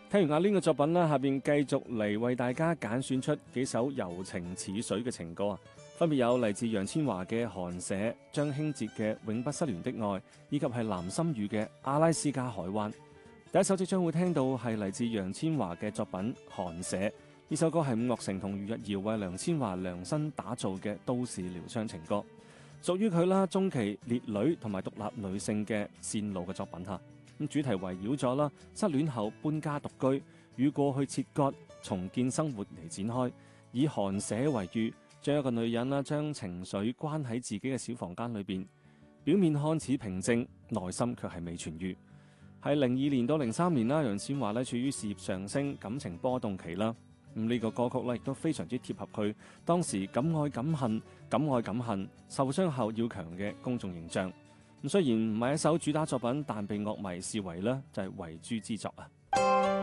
聽完阿 Lin 嘅作品啦，下邊繼續嚟為大家揀選出幾首柔情似水嘅情歌啊，分別有嚟自楊千嬅嘅《寒舍》、張興哲嘅《永不失聯的愛》，以及係藍心宇嘅《阿拉斯加海灣》。第一首即將會聽到係嚟自楊千嬅嘅作品《寒舍》，呢首歌係伍樂城同余日堯為梁千嬅量身打造嘅都市療傷情歌，屬於佢啦中期烈女同埋獨立女性嘅線路嘅作品吓。咁主題圍繞咗啦失戀後搬家獨居，與過去切割，重建生活嚟展開，以寒舍為喻，將一個女人啦將情緒關喺自己嘅小房間裏邊，表面看似平靜，內心卻係未痊愈。喺02年到03年啦，楊千嬅咧處於事業上升、感情波動期啦。呢個歌曲咧亦都非常之貼合佢當時敢愛敢恨、敢愛敢恨、受傷後要強嘅公眾形象。雖然唔係一首主打作品，但被樂迷視為咧就係遺珠之作啊。